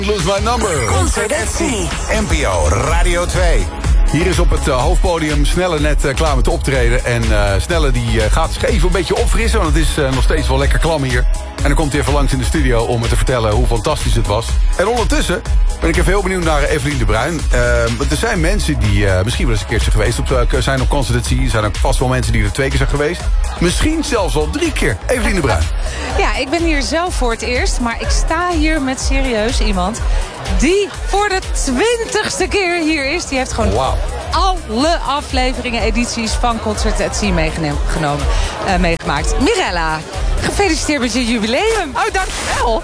Lose My Number. Concert at Sea. NPO Radio 2. Hier is op het hoofdpodium Snelle net klaar met optreden. En Snelle die gaat zich even een beetje opfrissen. Want het is nog steeds wel lekker klam hier. En dan komt hij even langs in de studio om me te vertellen hoe fantastisch het was. En ondertussen ben ik even heel benieuwd naar Evelien de Bruin. Want er zijn mensen die misschien wel eens een keertje geweest zijn op Concert at Sea. Er zijn ook vast wel mensen die er 2 keer zijn geweest. Misschien zelfs al 3 keer. Evelien de Bruin. Ja, ik ben hier zelf voor het eerst. Maar ik sta hier met serieus iemand die voor de 20ste keer hier is. Die heeft gewoon alle afleveringen, edities van Concert at Sea meegemaakt. Mirella, gefeliciteerd met je jubileum. Oh, dankjewel.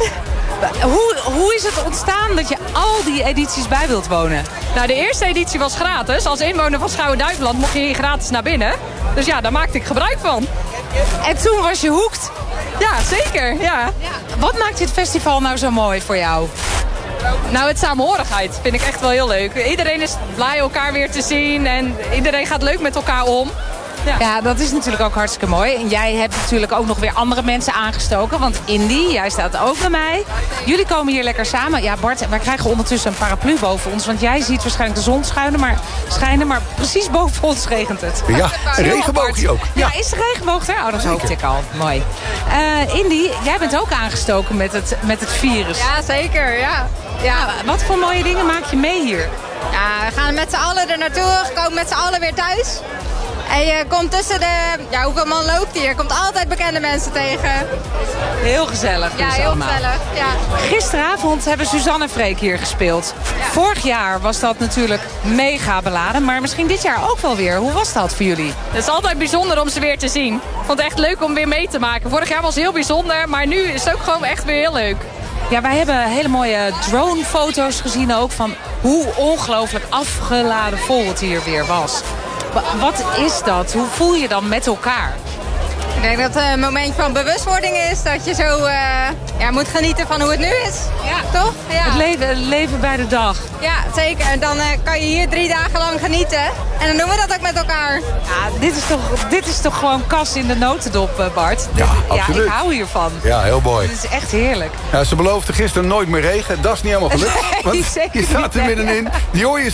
Hoe is het ontstaan dat je al die edities bij wilt wonen? Nou, de eerste editie was gratis. Als inwoner van Schouwen-Duiveland mocht je hier gratis naar binnen. Dus ja, daar maakte ik gebruik van. En toen was je hooked? Ja, zeker. Ja. Wat maakt dit festival nou zo mooi voor jou? Nou, het samenhorigheid vind ik echt wel heel leuk. Iedereen is blij elkaar weer te zien en iedereen gaat leuk met elkaar om. Ja, dat is natuurlijk ook hartstikke mooi. En jij hebt natuurlijk ook nog weer andere mensen aangestoken. Want Indy, jij staat ook bij mij. Jullie komen hier lekker samen. Ja, Bart, wij krijgen ondertussen een paraplu boven ons. Want jij ziet waarschijnlijk de zon schijnen. Maar precies boven ons regent het. Ja, een regenboogje ook. Ja, is de regenboog er? Oh, dat hoopte ik al. Mooi. Indy, jij bent ook aangestoken met het virus. Ja, zeker. Ja. Wat voor mooie dingen maak je mee hier? Ja, we gaan met z'n allen er naartoe. We komen met z'n allen weer thuis. En je komt tussen hoeveel man loopt hier? Je komt altijd bekende mensen tegen. Heel gezellig. Ja, heel gezellig. Ja. Gisteravond hebben Suzanne en Freek hier gespeeld. Ja. Vorig jaar was dat natuurlijk mega beladen. Maar misschien dit jaar ook wel weer. Hoe was dat voor jullie? Het is altijd bijzonder om ze weer te zien. Ik vond het echt leuk om weer mee te maken. Vorig jaar was het heel bijzonder. Maar nu is het ook gewoon echt weer heel leuk. Ja, wij hebben hele mooie dronefoto's gezien ook. Van hoe ongelooflijk afgeladen vol het hier weer was. Wat is dat? Hoe voel je dan met elkaar? Ik denk dat het een moment van bewustwording is. Dat je zo moet genieten van hoe het nu is. Ja. Toch? Ja. Het leven bij de dag. Ja, zeker. En dan kan je hier 3 dagen lang genieten. En dan doen we dat ook met elkaar. Ja, dit is toch gewoon kas in de notendop, Bart? Ja, absoluut. Ja, ik hou hiervan. Ja, heel mooi. Het is echt heerlijk. Ja, ze beloofde gisteren nooit meer regen. Dat is niet helemaal gelukt. Nee, want zeker je staat er middenin. Die hoor je